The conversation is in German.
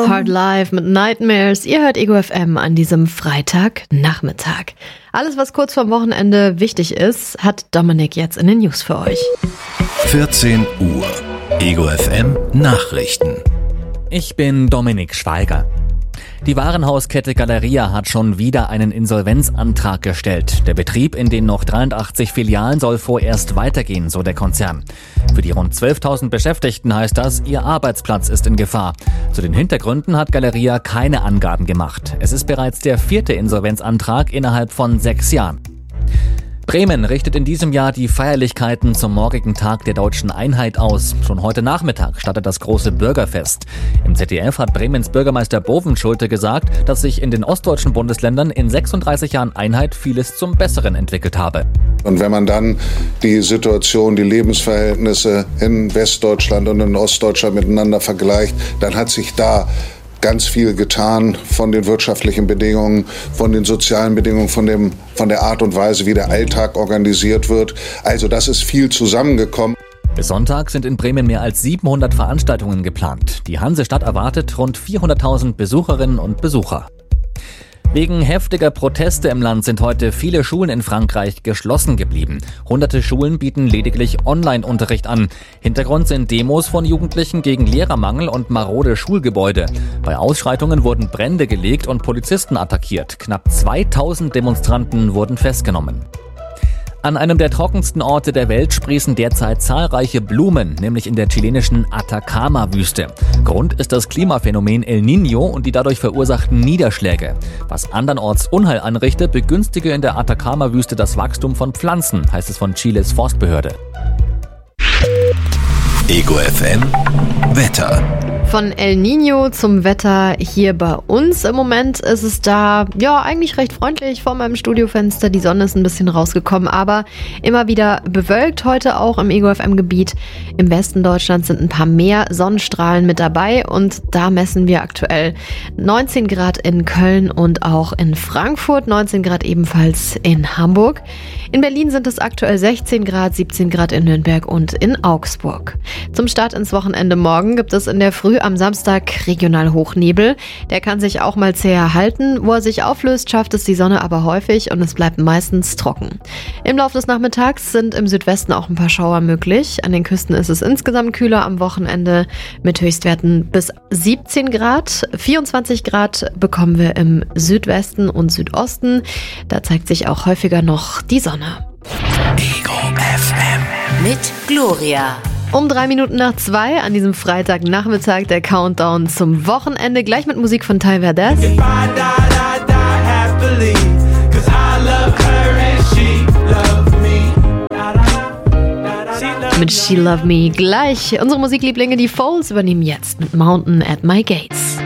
Hard Life mit Nightmares. Ihr hört Ego FM an diesem Freitagnachmittag. Alles, was kurz vorm Wochenende wichtig ist, hat Dominik jetzt in den News für euch. 14 Uhr. Ego FM Nachrichten. Ich bin Dominik Schweiger. Die Warenhauskette Galeria hat schon wieder einen Insolvenzantrag gestellt. Der Betrieb in den noch 83 Filialen soll vorerst weitergehen, so der Konzern. Für die rund 12.000 Beschäftigten heißt das, ihr Arbeitsplatz ist in Gefahr. Zu den Hintergründen hat Galeria keine Angaben gemacht. Es ist bereits der 4. Insolvenzantrag innerhalb von 6 Jahren. Bremen richtet in diesem Jahr die Feierlichkeiten zum morgigen Tag der Deutschen Einheit aus. Schon heute Nachmittag startet das große Bürgerfest. Im ZDF hat Bremens Bürgermeister Bovenschulte gesagt, dass sich in den ostdeutschen Bundesländern in 36 Jahren Einheit vieles zum Besseren entwickelt habe. Und wenn man dann die Situation, die Lebensverhältnisse in Westdeutschland und in Ostdeutschland miteinander vergleicht, dann hat sich da ganz viel getan von den wirtschaftlichen Bedingungen, von den sozialen Bedingungen, von der Art und Weise, wie der Alltag organisiert wird. Also das ist viel zusammengekommen. Bis Sonntag sind in Bremen mehr als 700 Veranstaltungen geplant. Die Hansestadt erwartet rund 400.000 Besucherinnen und Besucher. Wegen heftiger Proteste im Land sind heute viele Schulen in Frankreich geschlossen geblieben. Hunderte Schulen bieten lediglich Online-Unterricht an. Hintergrund sind Demos von Jugendlichen gegen Lehrermangel und marode Schulgebäude. Bei Ausschreitungen wurden Brände gelegt und Polizisten attackiert. Knapp 2000 Demonstranten wurden festgenommen. An einem der trockensten Orte der Welt sprießen derzeit zahlreiche Blumen, nämlich in der chilenischen Atacama-Wüste. Grund ist das Klimaphänomen El Niño und die dadurch verursachten Niederschläge. Was andernorts Unheil anrichtet, begünstige in der Atacama-Wüste das Wachstum von Pflanzen, heißt es von Chiles Forstbehörde. Ego FM Wetter. Von El Niño zum Wetter hier bei uns. Im Moment ist es da, ja, eigentlich recht freundlich vor meinem Studiofenster. Die Sonne ist ein bisschen rausgekommen, aber immer wieder bewölkt. Heute auch im Ego FM-Gebiet. Im Westen Deutschlands sind ein paar mehr Sonnenstrahlen mit dabei und da messen wir aktuell 19 Grad in Köln und auch in Frankfurt, 19 Grad ebenfalls in Hamburg. In Berlin sind es aktuell 16 Grad, 17 Grad in Nürnberg und in Augsburg. Zum Start ins Wochenende morgen gibt es in der Früh am Samstag regional Hochnebel. Der kann sich auch mal zäher halten. Wo er sich auflöst, schafft es die Sonne aber häufig und es bleibt meistens trocken. Im Laufe des Nachmittags sind im Südwesten auch ein paar Schauer möglich. An den Küsten ist es insgesamt kühler am Wochenende mit Höchstwerten bis 17 Grad. 24 Grad bekommen wir im Südwesten und Südosten. Da zeigt sich auch häufiger noch die Sonne. Ego FM mit Gloria. Um 2:03 an diesem Freitagnachmittag der Countdown zum Wochenende. Gleich mit Musik von Ty Verdes. Mit She Love Me gleich. Unsere Musiklieblinge, die Foles, übernehmen jetzt mit Mountain at My Gates.